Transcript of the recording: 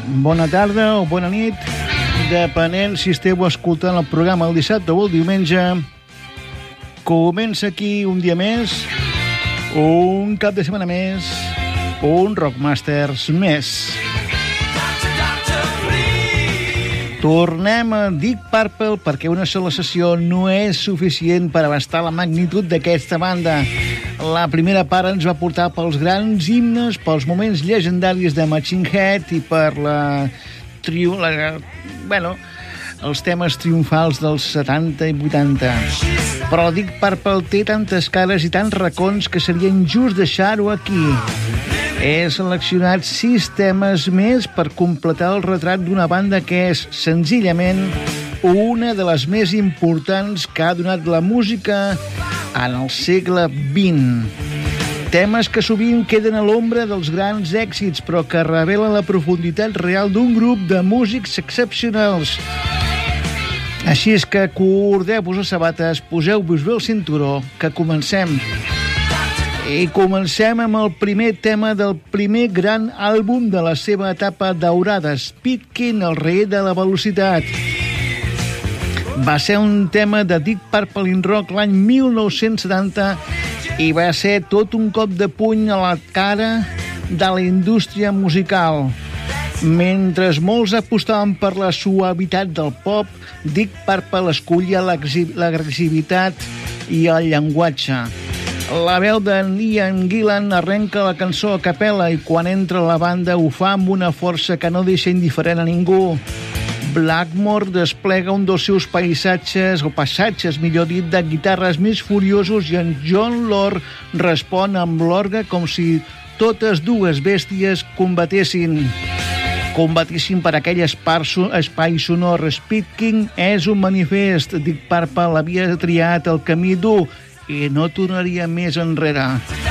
bona tarda o bona nit, depenent si esteu escoltant el programa el dissabte o el diumenge. Comença aquí un dia més, un cap de setmana més, un Rockmasters més. Tornem a Deep Purple perquè una sola sessió no és suficient per abastar la magnitud d'aquesta banda. La primera part ens va portar pels grans himnes, pels moments llegendaris de Machine Head i per els temes triomfals dels 70 i 80. Però Deep Purple té tantes cares i tants racons que seria injust deixar-ho aquí. He seleccionat 6 temes més per completar el retrat d'una banda que és, senzillament, una de les més importants que ha donat la música en el segle XX. Temes que sovint queden a l'ombra dels grans èxits, però que revelen la profunditat real d'un grup de músics excepcionals. Així és que cordeu-vos les sabates, poseu-vos bé el cinturó, que comencem. I comencem amb el primer tema del primer gran àlbum de la seva etapa daurada, Speed King, el rei de la velocitat. Va ser un tema de Deep Purple in Rock l'any 1970 i va ser tot un cop de puny a la cara de la indústria musical. Mentre molts apostaven per la suavitat del pop, Deep Purple escollia l'agressivitat i el llenguatge. La veu de Ian Gillan arrenca la cançó a capella i quan entra la banda ho fa amb una força que no deixa indiferent a ningú. Blackmore desplega un dels seus passatges, millor dit, de guitarres més furiosos i en John Lord respon amb l'orgue com si totes dues bèsties combatessin per aquell espai sonor. Speed King és un manifest. Deep Purple havia triat el camí dur i no tornaria més enrere.